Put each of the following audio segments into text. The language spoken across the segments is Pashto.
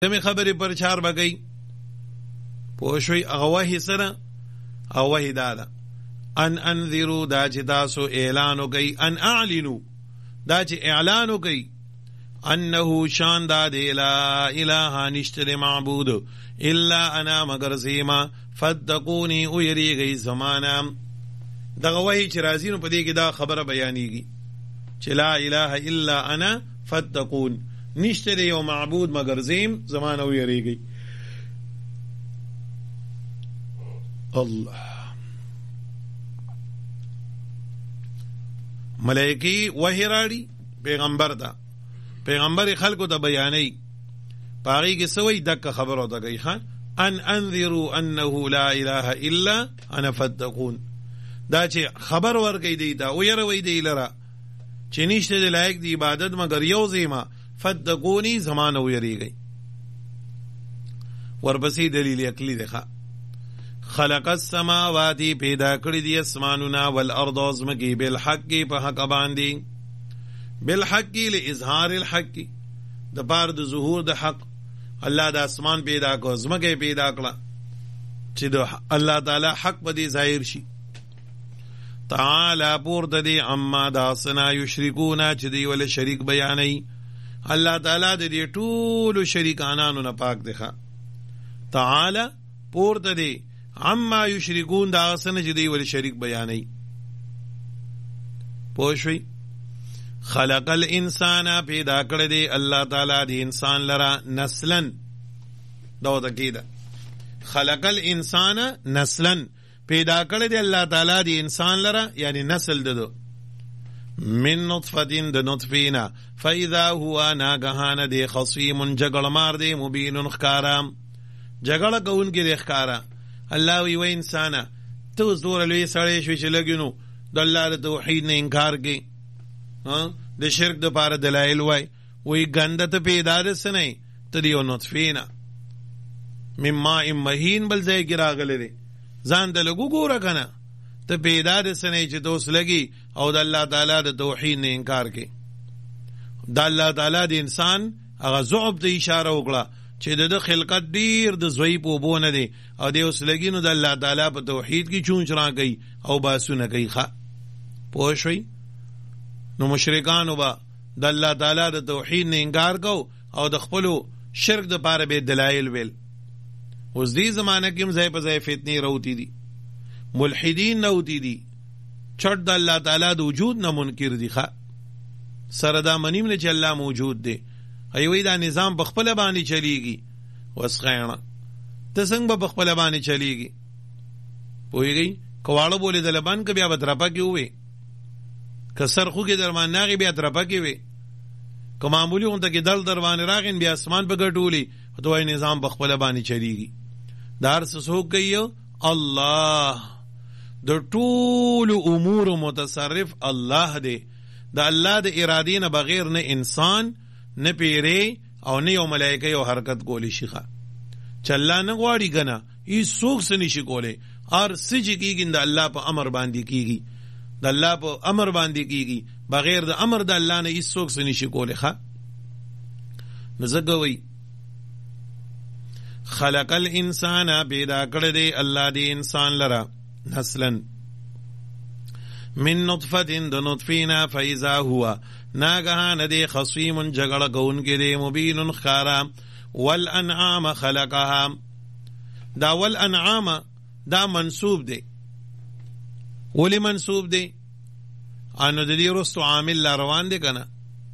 دمې خبرې پرچار بګی پوه شوي هغه وحي سره او وحي دا ده ان انذرو دا چې تاسو اعلان وکئ ان اعلنو دا چې اعلان وکئ انه شان دا دی لا اله نشته معبود الا انا مگر زیما فاتقوني او یریږئ زمانه دغه وحي چې راځي نو په دې کې دا خبره بیانېږي چې لا اله الا انا فاتقون نشته دی یو معبود مگر زیم زمانه او یریږئ الله ملائکی وحی راڑی پیغمبر دا پیغمبر خلقو دا بیانی پاگی کی سوئی دک خبر ہوتا گئی خان ان انذروا انه لا اله الا انا فاتقون دا چه خبر ورگئی دیتا او یروی دی لرا چه نیشت دی لائق دی عبادت مگر یو زیما فاتقونی زمان او یری گئی وربسی دلیل اقلی دخوا خلق السماواتی پیدا کړی دی اسمانونا والارض ازمکی بالحق په حق باندې بالحق لاظهار الحق د پاره د ظهور د حق الله د اسمان پیدا کو ازمکه پیدا کړه چې د الله تعالی حق به ظاهر شي تعالی پور د دې اما دا سنا یشرکون چې دی ول شریک بیانې الله تعالی د دې ټول شریکانانو نه پاک دی تعالی پور د دې اما یشرکون دا سن چې دی ول شریک بیانې پوښوي خلق الانسان پیدا کړی دی الله تعالی دی انسان لرا نسلن دا کیدا خلق الانسان نسلن پیدا کړی دی الله تعالی دی انسان لرا یعنی نسل ددو من نطفه د نطفینا فاذا هو ناگهان دی خصیم جګړ مار دی مبین خکارام جګړه کوونکی دی خکارا الله وی و انسانا تو زور لوی سړی شوی چې لګینو د الله د توحید نه انکار کوي د شرک د پاره دلایل وای وی ګنده ته پیدا ده سنئ ته دیو نطفینا مما مهین بل ځای کې راغلی دی ځان د لګو ګوره کنه ته پیدا ده سنئ چې توس لګي او د الله تعالی د توحید نه انکار کوي د الله تعالی د انسان هغه ضعف ته اشاره وکړه چې د خلقت ډیر د زوی په بونه دی او د اوس لګینو د الله تعالی په توحید کې چونچ را کوي او باسونه کوي ښه پوه شوي نو مشرکانو به د الله تعالی د توحید نه انکار کو او د خپلو شرک د پاره به دلایل ویل اوس دې زمانه کې هم ځای په ځای فتنې راوتی دي ملحدین راوتی دي چټ د الله تعالی د وجود نه منکر دي ښه سره دا منیم نه چې الله موجود دی ایوی دا نظام بخپل باندې چلیږي وسخینا ته څنګه بخپل باندې چلیږي پوهیږي کواړه بولې د لبان ک بیا بدرپا کې وې کسر خو کې درمان ناغي بیا درپا کې وې که معمولی اونته کې دل دروانه راغین بیا اسمان په ګټولي دوی نظام بخپل باندې چلیږي دار سسو کوي الله د ټول امور متصرف الله دی د الله د ارادې نه بغیر نه انسان نه پیری او نه یو ملائکه یو حرکت کولی شيخه چله نه غواړي کنه ای څوک سني شي کوله ار سج کیږي د الله په امر باندې کیږي د الله په امر باندې کیږي بغیر د امر د الله نه ای څوک سني شي کوله ښه نزګوي خلق الانسان پیدا کړی دی الله دی انسان لرا نسلن من نطفه د نطفینا فاذا هو ناگهان دی خصیم جگڑ گون کے دی مبین خارا والانعام خلقها دا والانعام دا منصوب دی ولی منصوب دی انو دی رستو عامل لا روان دی کنا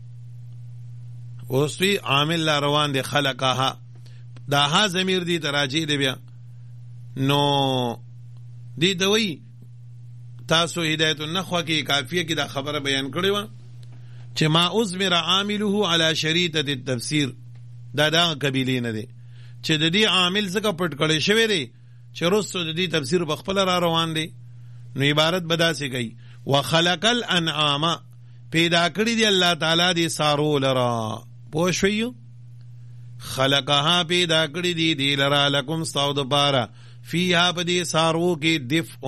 رستوی عامل لا روان دی خلقها دا ها ضمیر دی تراجی دی بیا نو دی دوی تاسو هدایت النخوه کی کافیه کی دا خبر بیان کړی و چې ما ازمر عامله على شریطه التفسیر دا قبیله نه دی چې د دې عامل څخه پټ کړي شوی دی چې رسو د دې تفسیر بخپل را روان دی نو عبارت بداسي کوي وخلق الانعام پیدا کړی دی الله تعالی دی سارو لرا پوه شوی خلقها پیدا کړی دی دی لرا لکم صود بارا فیها بدی سارو کې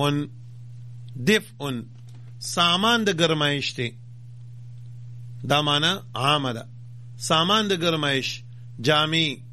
دفء سامان د گرمایش دی دا معنی عام ده سامان د گرمایش جامی